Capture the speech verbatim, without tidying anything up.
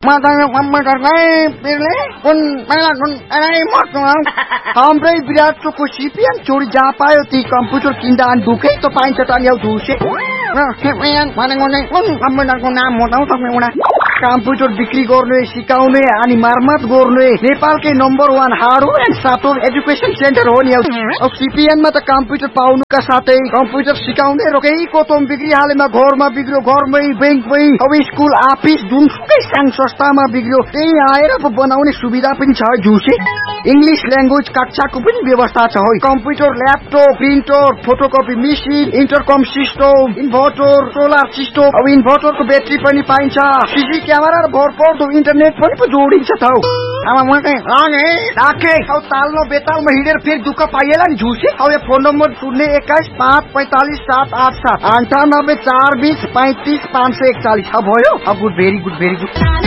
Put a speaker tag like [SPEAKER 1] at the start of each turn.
[SPEAKER 1] matanya komputer kai pilih pun mana pun ai motong hambre virat ko C P U chori ja payo ti computer kinda an duke to paincha tan yau duse na kemen mana ngone pun komputer ko naam mo tau तपाईँ उना computer बिक्री गर्ने सिकाउने अनि मर्मत गर्ने नेपालकै number one hardware and software education centre हो नि। अब सीपीएन मा त कम्प्युटर पाउनुका साथै कम्प्युटर सिकाउने रोकै कोतम बिक्री हालेमा घरमा बिग्रियो घरमै बैंकमै अब स्कुल अफिस जुनसुकै संघ संस्थामा बिग्रियो त्यही आएर बनाउने सुविधा पनि छ जुसे। इंग्लिश ल्याङ्ग्वेज कक्षाको पनि व्यवस्था छ हो। Computer laptop printer photocopy machine इन्टरकम system inverter solar system अब इन्भर्टरको ब्याट्री पनि पाइन्छ सीसी क्यामेरा र भरपर्दो इन्टरनेट पनि पो जोडिन्छ त हौ। आमा म चाहिँ रागे राखे हौ तालमा बेतालमा हिँडेर फेरि दुःख पाइएला नि झुसे। अब यो फोन नम्बर शून्य एक्काइस पाँच पैंतालीस सात आठ सात अन्ठानब्बे चार बीस पैंतीस पाँच सय एकचालीस भयो। अब good very good very good.